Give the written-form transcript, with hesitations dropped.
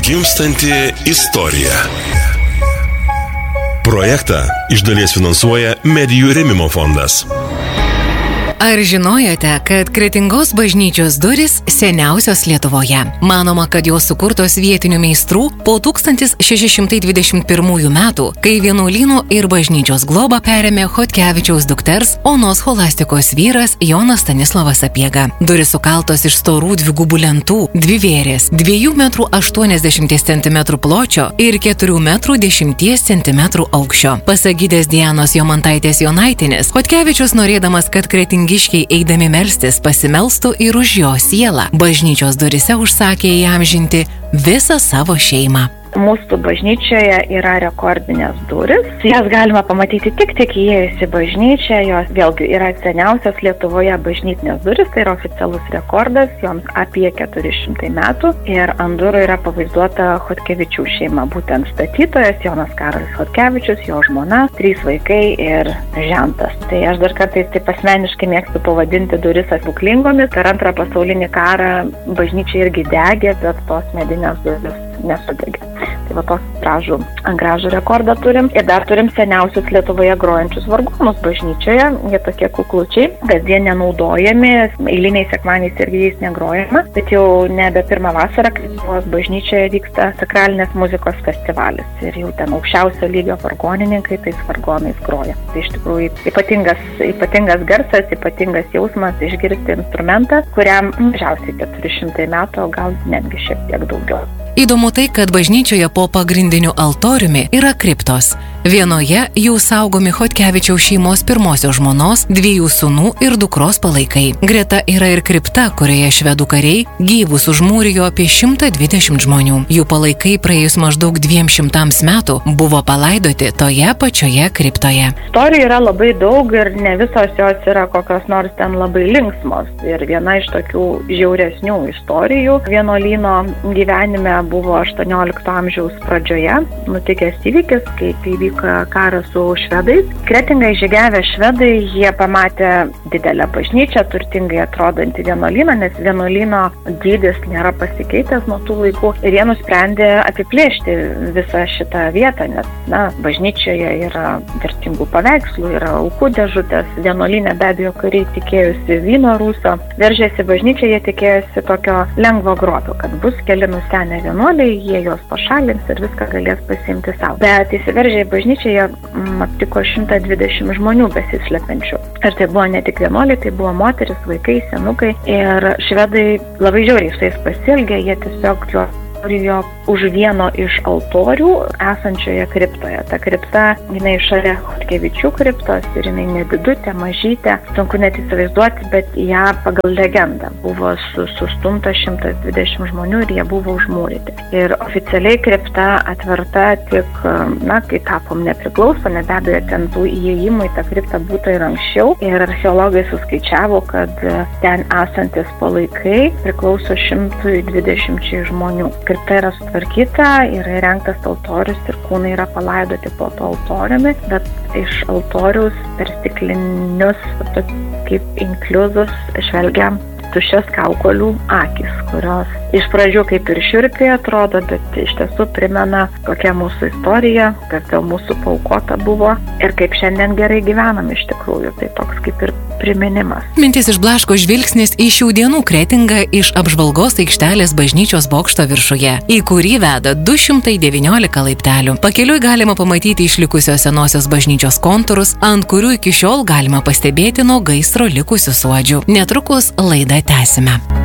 Atgimstanti istorija. Projektą iš dalies finansuoja Medijų rėmimo fondas. Ar žinojote, kad Kretingos bažnyčios durys seniausios Lietuvoje? Manoma, kad jos sukurtos vietinių meistrų po 1621 metų, kai vienuolyno ir bažnyčios globą perėmė Chodkevičiaus dukters Onos Scholastikos vyras Jonas Stanislavas Sapiega. Durys sukaltos iš storų dvigubų lentų, dvivėrės, 2,80 cm pločio ir 4,10 cm aukščio. Pasak gidės Dianos Jomantaitės Jonaitinės, Chodkevičius norėdamas, kad kretingiškiai eidami melstis pasimelstų ir už jo sielą, bažnyčios durise užsakė įamžinti visą savo šeimą. Mūsų bažnyčioje yra rekordinės durys. Jas galima pamatyti tik įėjus į bažnyčią. Jos vėlgi yra seniausios Lietuvoje bažnytinės durys, tai yra oficialus rekordas, joms apie 400 metų. Ir ant durų yra pavaizduota Chodkevičių šeima, būtent statytojas Jonas Karolis Chodkevičius, jo žmona, 3 vaikai ir žentas. Tai aš dar kartais taip asmeniškai mėgstu pavadinti duris stebuklingomis. Per Antrą pasaulinį karą bažnyčia irgi degė, bet tos medinės duris nesudegė. Tai va tokį gražų rekordą turim. Ir dar turim seniausius Lietuvoje grojančius vargonus bažnyčioje. Jie tokie kuklučiai, kasdien nenaudojami, eiliniais sekmadieniais irgi jais negrojama. Bet jau nebe pirmą vasarą Kretingos bažnyčioje vyksta sakralinės muzikos festivalis. Ir jau ten aukščiausio lygio vargonininkai tais vargonais groja. Tai iš tikrųjų ypatingas garsas, ypatingas jausmas išgirsti instrumentą, kuriam mažiausiai 400 metų, o gal netgi šiek tiek daugiau. Įdomu tai, kad bažnyčioje po pagrindiniu altoriumi yra kriptos. Vienoje jų saugomi Chodkevičiaus šeimos pirmosios žmonos, 2 sūnų ir dukros palaikai. Greta yra ir kripta, kurioje švedų kariai gyvus užmūrijo apie 120 žmonių. Jų palaikai praėjus maždaug 200 metų buvo palaidoti toje pačioje kriptoje. Istorijų yra labai daug ir ne visos jos yra kokios nors ten labai linksmos. Ir viena iš tokių žiauresnių istorijų vienuolyno gyvenime buvo 18 amžiaus pradžioje nutikęs įvykis, kaip įvyko karas su švedais. Kretingą žygiavę švedai, jie pamatė didelę bažnyčią, turtingai atrodantį vienuolyną, nes vienuolyno dydis nėra pasikeitęs nuo tų laikų. Ir jie nusprendė apiplėšti visą šitą vietą, nes, bažnyčioje yra vertingų paveikslų, yra aukų dėžutės. Vienuolyne be abejo kariai tikėjusi vyno rūsio. Veržėsi bažnyčią, jie tikėjusi tokio lengvo grobio, kad bus keli nusenę vienuoliai, jie juos pašalins ir viską galės pasiimti savo. Bet įsiveržę į bažnyčią jie aptiko 120 žmonių besislepiančių. Ir tai buvo ne tik vienuoliai, tai buvo moteris, vaikai, senukai. Ir švedai labai žiauriai su jais pasielgė, jie tiesiog juos už vieno iš altorių esančioje kriptoje. Ta kripta, jinai šalia Chodkevičių kriptos ir jinai nedidutė, mažytė, sunku net įsivaizduoti, bet ją pagal legendą buvo sustumta 120 žmonių ir jie buvo užmūryti. Ir oficialiai kripta atverta tik, kai tapom nepriklausomi, be abejo, ten tų įėjimų į tą kriptą būta ir anksčiau. Ir archeologai suskaičiavo, kad ten esantis palaikai priklauso 120 žmonių. Kripta yra sutvarkyta, yra įrengtas altorius ir kūnai yra palaidoti po to altoriumi, bet iš altoriaus per stiklinius kaip inkliuzus žvelgia tuščias kaukolių akys, kurios iš pradžių kaip ir šiurpiai atrodo, bet iš tiesų primena, kokia mūsų istorija, kas dėl mūsų paaukota buvo ir kaip šiandien gerai gyvenam iš tikrųjų. Tai toks kaip ir priminimas. Mintis išblaško žvilgsnis į šių dienų Kretingą iš apžvalgos aikštelės bažnyčios bokšto viršuje, į kurį veda 219 laiptelių. Pakeliui galima pamatyti išlikusios senosios bažnyčios kontūrus, ant kurių iki šiol galima pastebėti nuo gaisro likusių suodžių. Netrukus laidą tęsime.